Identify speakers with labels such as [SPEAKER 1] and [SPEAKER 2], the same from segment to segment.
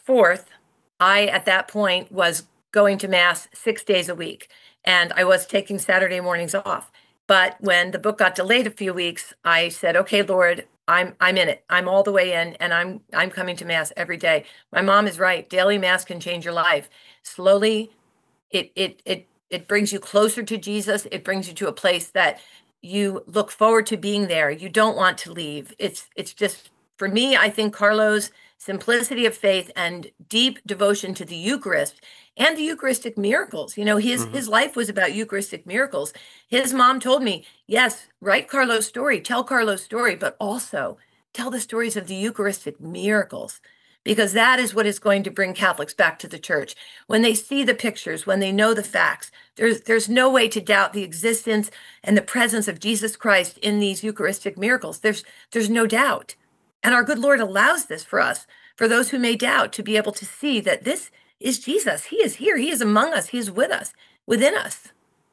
[SPEAKER 1] 4th, I, at that point, was going to Mass 6 days a week, and I was taking Saturday mornings off. But when the book got delayed a few weeks, I said, "Okay, Lord, I'm in it. I'm all the way in, and I'm coming to Mass every day." My mom is right. Daily Mass can change your life. Slowly, it brings you closer to Jesus. It brings you to a place that you look forward to being there. You don't want to leave. It's just, for me, I think Carlo's simplicity of faith and deep devotion to the Eucharist and the Eucharistic miracles. You know, his life was about Eucharistic miracles. His mom told me, yes, write Carlo's story, tell Carlo's story, but also tell the stories of the Eucharistic miracles, because that is what is going to bring Catholics back to the church. When they see the pictures, when they know the facts, there's no way to doubt the existence and the presence of Jesus Christ in these Eucharistic miracles. There's no doubt. And our good Lord allows this for us, for those who may doubt, to be able to see that this is Jesus. He is here. He is among us. He is with us, within us.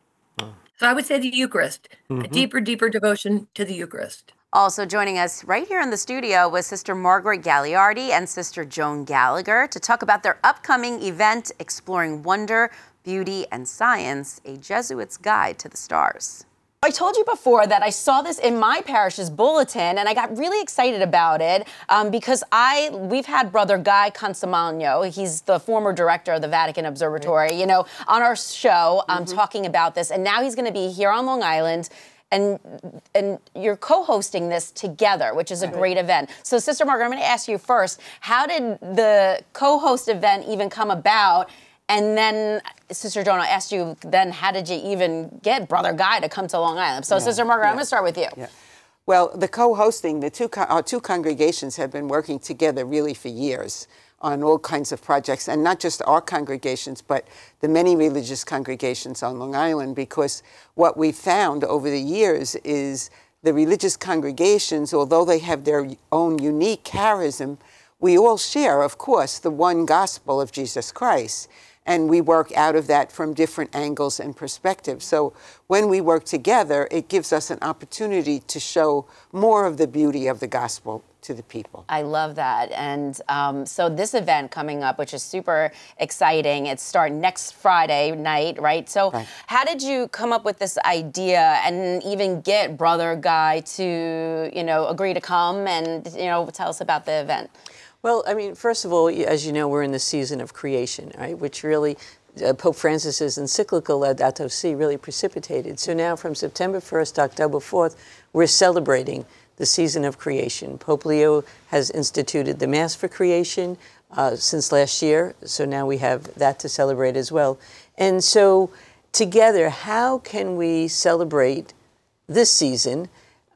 [SPEAKER 1] So I would say the Eucharist, a deeper devotion to the Eucharist.
[SPEAKER 2] Also joining us right here in the studio was Sister Margaret Gagliardi and Sister Joan Gallagher to talk about their upcoming event, Exploring Wonder, Beauty, and Science, a Jesuit's Guide to the Stars.
[SPEAKER 3] I told you before that I saw this in my parish's bulletin, and I got really excited about it because we've had Brother Guy Consolmagno, he's the former director of the Vatican Observatory, you know, on our show talking about this, and now he's going to be here on Long Island. And you're co-hosting this together, which is a great event. So, Sister Margaret, I'm going to ask you first, how did the co-host event even come about? And then, Sister Joan, I asked you then, how did you even get Brother Guy to come to Long Island? So, Sister Margaret, I'm going to start with you.
[SPEAKER 4] Yeah. Well, the co-hosting, our two congregations have been working together really for years on all kinds of projects, and not just our congregations, but the many religious congregations on Long Island, because what we found over the years is the religious congregations, although they have their own unique charism, we all share, of course, the one gospel of Jesus Christ. And we work out of that from different angles and perspectives. So when we work together, it gives us an opportunity to show more of the beauty of the gospel to the people.
[SPEAKER 3] I love that. And so this event coming up, which is super exciting, it's starting next Friday night, right? So how did you come up with this idea and even get Brother Guy to, you know, agree to come and, you know, tell us about the event?
[SPEAKER 5] Well, I mean, first of all, as you know, we're in the season of creation, right? Which really, Pope Francis's encyclical Laudato Si really precipitated. So now from September 1st to October 4th, we're celebrating the season of creation. Pope Leo has instituted the Mass for Creation since last year. So now we have that to celebrate as well. And so together, how can we celebrate this season?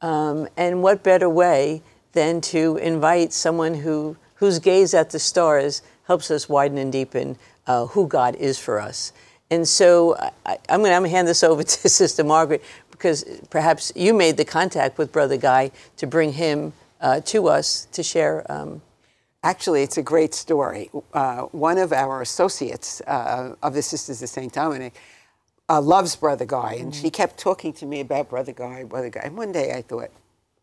[SPEAKER 5] And what better way than to invite someone whose gaze at the stars helps us widen and deepen who God is for us. And so I'm going to hand this over to Sister Margaret, because perhaps you made the contact with Brother Guy to bring him to us to share.
[SPEAKER 4] Actually, it's a great story. One of our associates of the Sisters of St. Dominic loves Brother Guy, and she kept talking to me about Brother Guy. And one day I thought,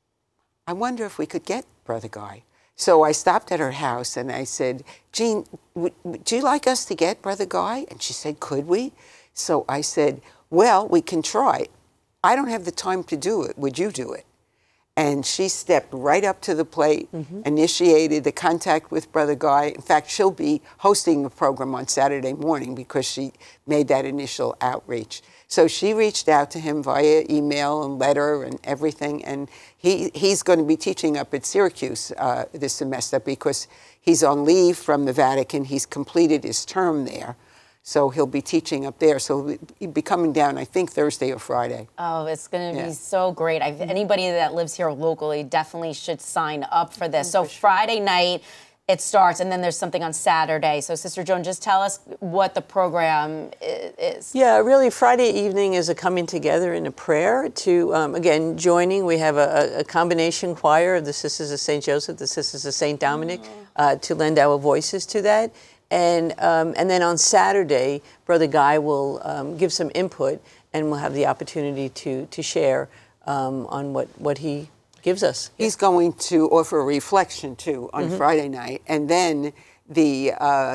[SPEAKER 4] I wonder if we could get Brother Guy. So I stopped at her house and I said, Jean, would you like us to get Brother Guy? And she said, could we? So I said, well, we can try. I don't have the time to do it. Would you do it? And she stepped right up to the plate, initiated the contact with Brother Guy. In fact, she'll be hosting the program on Saturday morning because she made that initial outreach. So she reached out to him via email and letter and everything, and he's going to be teaching up at Syracuse this semester because he's on leave from the Vatican. He's completed his term there. So he'll be teaching up there. So he'll be coming down, I think, Thursday or Friday.
[SPEAKER 3] Oh, it's going to be so great. Anybody that lives here locally definitely should sign up for this. So Friday night, it starts, and then there's something on Saturday. So, Sister Joan, just tell us what the program is.
[SPEAKER 5] Yeah, really, Friday evening is a coming together in a prayer to, again, joining. We have a combination choir of the Sisters of St. Joseph, the Sisters of St. Dominic, to lend our voices to that. And then on Saturday, Brother Guy will give some input, and we'll have the opportunity to share on what he gives us.
[SPEAKER 4] He's going to offer a reflection, too, on Friday night, and then the